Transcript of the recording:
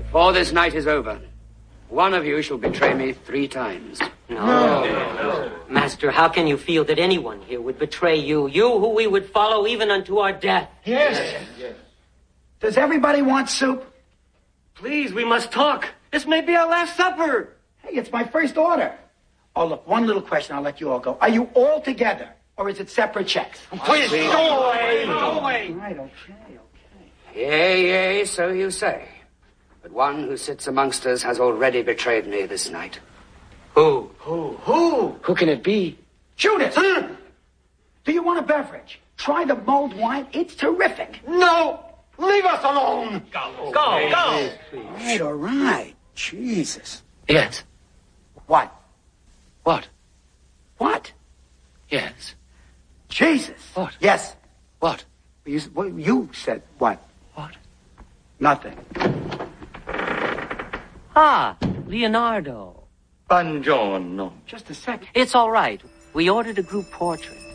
Before this night is over, one of you shall betray me 3 times. No. Master, how can you feel that anyone here would betray you? You who we would follow even unto our death. Yes. Does everybody want soup? Please, we must talk. This may be our last supper. Hey, it's my first order. Oh, look, one little question, I'll let you all go. Are you all together, or is it separate checks? Please, go away. Go away. All right, okay. Yea, so you say. But one who sits amongst us has already betrayed me this night. Who? Who can it be? Judas! Do you want a beverage? Try the mulled wine. It's terrific. No! Leave us alone! Go! All right. Jesus. Yes. What? What? What? Yes. Jesus. What? Yes. What? You said what? What? Nothing. Ah, Leonardo. Buongiorno. Just a second. It's all right. We ordered a group portrait.